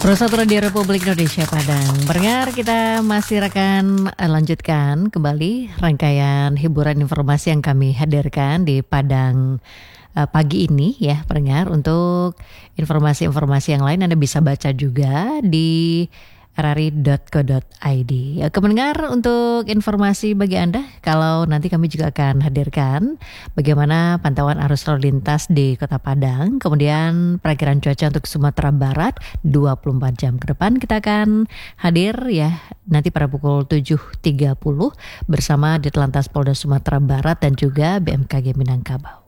Persatuan Radio Republik Indonesia Padang. Pendengar, kita masih akan lanjutkan kembali rangkaian hiburan informasi yang kami hadirkan di Padang pagi ini ya pendengar. Untuk informasi-informasi yang lain Anda bisa baca juga di rri.co.id. Pendengar, untuk informasi bagi Anda, kalau nanti kami juga akan hadirkan bagaimana pantauan arus lalu lintas di Kota Padang, kemudian perakiran cuaca untuk Sumatera Barat 24 jam ke depan. Kita akan hadir ya nanti pada pukul 7.30 bersama Ditlantas Polda Sumatera Barat dan juga BMKG Minangkabau.